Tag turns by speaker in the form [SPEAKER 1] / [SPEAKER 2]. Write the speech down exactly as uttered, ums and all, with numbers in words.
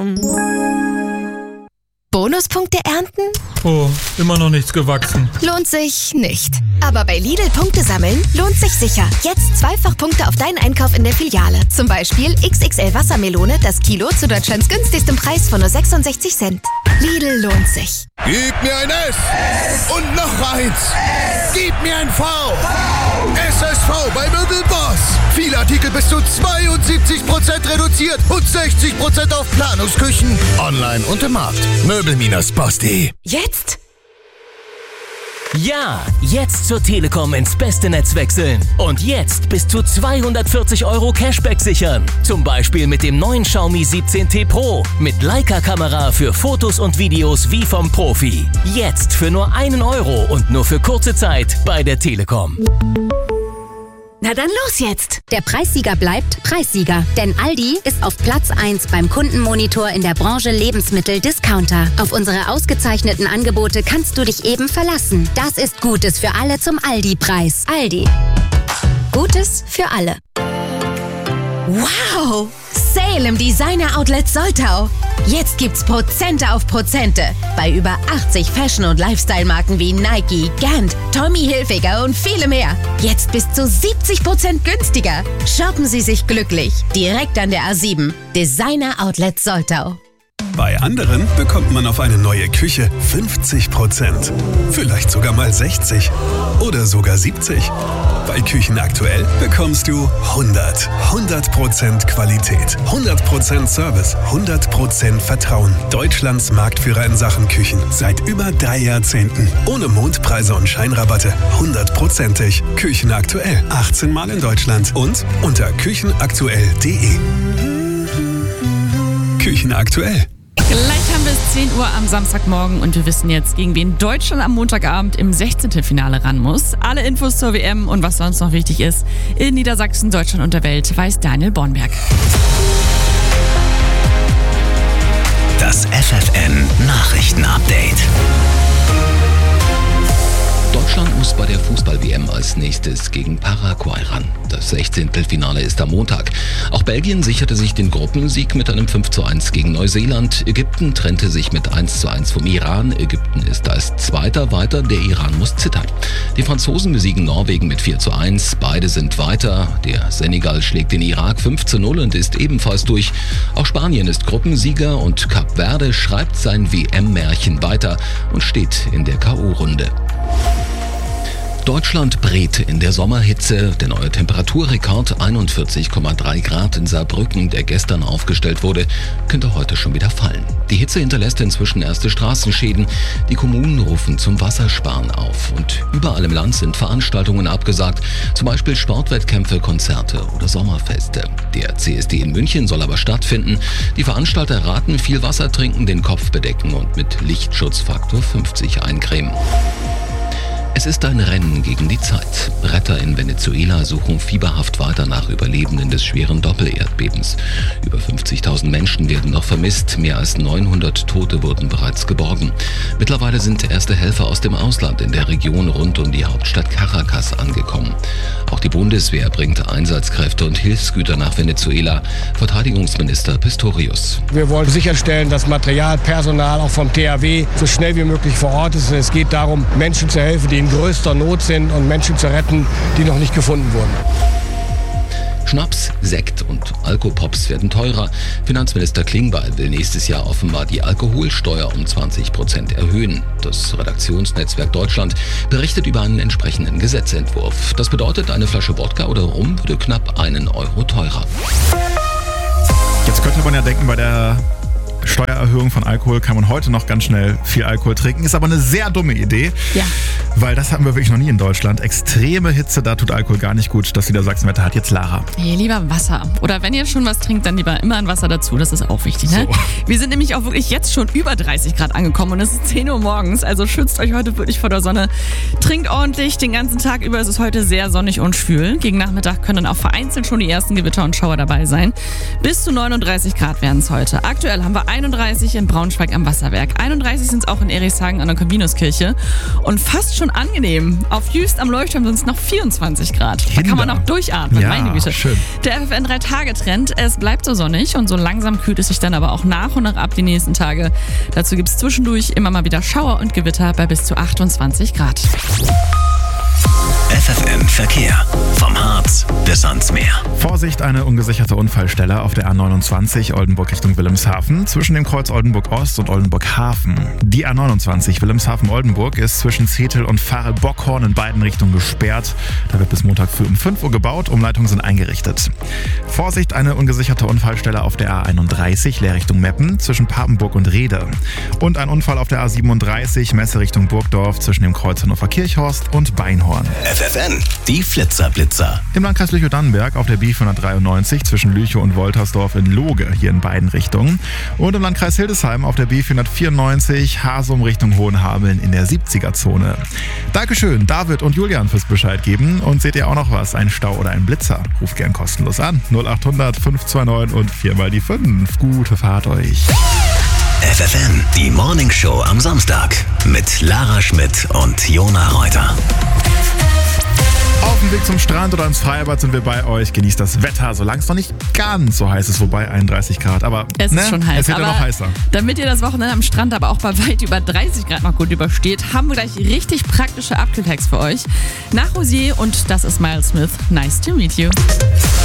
[SPEAKER 1] Bonuspunkte ernten?
[SPEAKER 2] Oh, immer noch nichts gewachsen.
[SPEAKER 1] Lohnt sich nicht. Aber bei Lidl Punkte sammeln lohnt sich sicher. Jetzt zweifach Punkte auf deinen Einkauf in der Filiale. Zum Beispiel X X L Wassermelone, das Kilo zu Deutschlands günstigstem Preis von nur sechsundsechzig Cent. Lidl lohnt sich.
[SPEAKER 3] Gib mir ein S und noch eins. Gib mir ein V. S S V bei Möbelboss. Viele Artikel bis zu zweiundsiebzig Prozent reduziert und sechzig Prozent auf Planungsküchen. Online und im Markt. Möbel-boss punkt de.
[SPEAKER 1] Jetzt?
[SPEAKER 4] Ja, jetzt zur Telekom ins beste Netz wechseln. Und jetzt bis zu zweihundertvierzig Euro Cashback sichern. Zum Beispiel mit dem neuen Xiaomi siebzehn T Pro. Mit Leica-Kamera für Fotos und Videos wie vom Profi. Jetzt für nur einen Euro und nur für kurze Zeit bei der Telekom.
[SPEAKER 1] Na dann los jetzt!
[SPEAKER 5] Der Preissieger bleibt Preissieger, denn Aldi ist auf Platz eins beim Kundenmonitor in der Branche Lebensmittel-Discounter. Auf unsere ausgezeichneten Angebote kannst du dich eben verlassen. Das ist Gutes für alle zum Aldi-Preis. Aldi. Gutes für alle.
[SPEAKER 1] Wow! Sale im Designer Outlet Soltau. Jetzt gibt's Prozente auf Prozente bei über achtzig Fashion- und Lifestyle-Marken wie Nike, Gant, Tommy Hilfiger und viele mehr. Jetzt bis zu siebzig Prozent günstiger. Shoppen Sie sich glücklich. Direkt an der A sieben. Designer Outlet Soltau.
[SPEAKER 6] Bei anderen bekommt man auf eine neue Küche fünfzig Prozent. Vielleicht sogar mal sechzig. Oder sogar siebzig. Bei Küchen aktuell bekommst du hundert. hundert Prozent Qualität, hundert Prozent Service, hundert Prozent Vertrauen. Deutschlands Marktführer in Sachen Küchen. Seit über drei Jahrzehnten. Ohne Mondpreise und Scheinrabatte. hundertprozentig. Küchen aktuell. achtzehn Mal in Deutschland. Und unter küchenaktuell punkt de. Küchen aktuell.
[SPEAKER 7] Gleich haben wir es zehn Uhr am Samstagmorgen und wir wissen jetzt, gegen wen Deutschland am Montagabend im sechzehnten Finale ran muss. Alle Infos zur W M und was sonst noch wichtig ist in Niedersachsen, Deutschland und der Welt, weiß Daniel Bornberg.
[SPEAKER 8] Das F F N Nachrichten-Update. Deutschland muss bei der Fußball-W M als nächstes gegen Paraguay ran. Das sechzehnte Finale ist am Montag. Auch Belgien sicherte sich den Gruppensieg mit einem fünf zu eins gegen Neuseeland. Ägypten trennte sich mit eins zu eins vom Iran. Ägypten ist als Zweiter weiter, der Iran muss zittern. Die Franzosen besiegen Norwegen mit vier zu eins. Beide sind weiter. Der Senegal schlägt den Irak fünf zu null und ist ebenfalls durch. Auch Spanien ist Gruppensieger und Kap Verde schreibt sein W M-Märchen weiter und steht in der K O-Runde. Deutschland brät in der Sommerhitze. Der neue Temperaturrekord einundvierzig Komma drei Grad in Saarbrücken, der gestern aufgestellt wurde, könnte heute schon wieder fallen. Die Hitze hinterlässt inzwischen erste Straßenschäden. Die Kommunen rufen zum Wassersparen auf. Und überall im Land sind Veranstaltungen abgesagt, zum Beispiel Sportwettkämpfe, Konzerte oder Sommerfeste. Der C S D in München soll aber stattfinden. Die Veranstalter raten, viel Wasser trinken, den Kopf bedecken und mit Lichtschutzfaktor fünfzig eincremen. Es ist ein Rennen gegen die Zeit. Retter in Venezuela suchen fieberhaft weiter nach Überlebenden des schweren Doppelerdbebens. Über fünfzigtausend Menschen werden noch vermisst, mehr als neunhundert Tote wurden bereits geborgen. Mittlerweile sind erste Helfer aus dem Ausland in der Region rund um die Hauptstadt Caracas angekommen. Auch die Bundeswehr bringt Einsatzkräfte und Hilfsgüter nach Venezuela. Verteidigungsminister Pistorius.
[SPEAKER 9] Wir wollen sicherstellen, dass Material, Personal auch vom T H W so schnell wie möglich vor Ort ist. Es geht darum, Menschen zu helfen, die in größter Not sind und Menschen zu retten, die noch nicht gefunden wurden.
[SPEAKER 8] Schnaps, Sekt und Alkopops werden teurer. Finanzminister Klingbeil will nächstes Jahr offenbar die Alkoholsteuer um zwanzig Prozent erhöhen. Das Redaktionsnetzwerk Deutschland berichtet über einen entsprechenden Gesetzentwurf. Das bedeutet, eine Flasche Wodka oder Rum würde knapp einen Euro teurer.
[SPEAKER 10] Jetzt könnte man ja denken, bei der Steuererhöhung von Alkohol kann man heute noch ganz schnell viel Alkohol trinken. Ist aber eine sehr dumme Idee,
[SPEAKER 7] ja.
[SPEAKER 10] Weil das hatten wir wirklich noch nie in Deutschland. Extreme Hitze, da tut Alkohol gar nicht gut. Das Niedersachsenwetter hat jetzt Lara.
[SPEAKER 7] Hey, lieber Wasser. Oder wenn ihr schon was trinkt, dann lieber immer ein Wasser dazu. Das ist auch wichtig, ne? So. Wir sind nämlich auch wirklich jetzt schon über dreißig Grad angekommen und es ist zehn Uhr morgens. Also schützt euch heute wirklich vor der Sonne. Trinkt ordentlich. Den ganzen Tag über ist es heute sehr sonnig und schwül. Gegen Nachmittag können dann auch vereinzelt schon die ersten Gewitter und Schauer dabei sein. Bis zu neununddreißig Grad werden es heute. Aktuell haben wir einunddreißig in Braunschweig am Wasserwerk. einunddreißig sind es auch in Erichshagen an der Corvinuskirche. Und fast schon angenehm. Auf Jüst am Leuchtturm sind es noch vierundzwanzig Grad. Da kann man noch durchatmen,
[SPEAKER 10] ja,
[SPEAKER 7] meine Güte.
[SPEAKER 10] Schön.
[SPEAKER 7] Der F F N drei Tage Trend, es bleibt so sonnig und so langsam kühlt es sich dann aber auch nach und nach ab die nächsten Tage. Dazu gibt es zwischendurch immer mal wieder Schauer und Gewitter bei bis zu achtundzwanzig Grad.
[SPEAKER 11] F F N Verkehr. Vom Harz bis ans Meer.
[SPEAKER 10] Vorsicht, eine ungesicherte Unfallstelle auf der A neunundzwanzig Oldenburg Richtung Wilhelmshaven zwischen dem Kreuz Oldenburg Ost und Oldenburg Hafen. Die A neunundzwanzig Wilhelmshaven-Oldenburg ist zwischen Zetel und Pfarre-Bockhorn in beiden Richtungen gesperrt. Da wird bis Montag früh um fünf Uhr gebaut, Umleitungen sind eingerichtet. Vorsicht, eine ungesicherte Unfallstelle auf der A einunddreißig Leerrichtung Meppen zwischen Papenburg und Rehde. Und ein Unfall auf der A siebenunddreißig Messe Richtung Burgdorf zwischen dem Kreuz Hannover Kirchhorst und Beinhorn.
[SPEAKER 11] F F N, die Flitzer-Blitzer.
[SPEAKER 10] Im Landkreis Lüchow-Dannenberg auf der B vierhundertdreiundneunzig zwischen Lüchow und Woltersdorf in Loge, hier in beiden Richtungen. Und im Landkreis Hildesheim auf der B vierhundertvierundneunzig Hasum Richtung Hohenhameln in der siebziger-Zone. Dankeschön, David und Julian, fürs Bescheid geben. Und seht ihr auch noch was, ein Stau oder ein Blitzer? Ruft gern kostenlos an. null achthundert fünf zwei neun und vier mal die fünf. Gute Fahrt euch.
[SPEAKER 11] F F N, die Morning Show am Samstag mit Lara Schmidt und Jona Reuter.
[SPEAKER 10] Auf dem Weg zum Strand oder ins Freibad sind wir bei euch. Genießt das Wetter, solange es noch nicht ganz so heiß ist, wobei einunddreißig Grad. Aber
[SPEAKER 7] es
[SPEAKER 10] ne,
[SPEAKER 7] ist schon heiß.
[SPEAKER 10] Es wird ja noch heißer.
[SPEAKER 7] Damit ihr das Wochenende am Strand aber auch bei weit über dreißig Grad noch gut übersteht, haben wir gleich richtig praktische Abkühlhacks für euch. Nach Rosier und das ist Miles Smith. Nice to meet you.